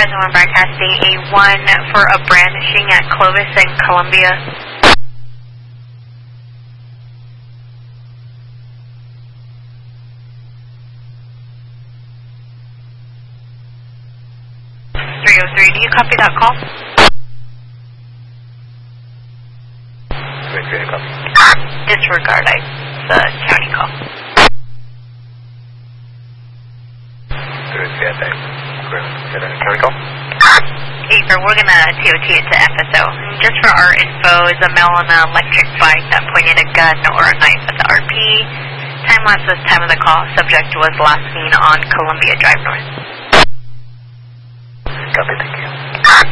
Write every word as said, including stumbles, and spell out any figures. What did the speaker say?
One broadcasting A one for a brandishing at Clovis and Columbia. three oh three, do you copy that call? three oh three, copy. Disregard, I, it's a county call. three oh three, I think. Is that a county call? April, we're going to T O T it to F S O. Just for our info, is a male on an electric bike that pointed a gun or a knife at the R P. Time lapse was time of the call. Subject was last seen on Columbia Drive North. Copy, thank you.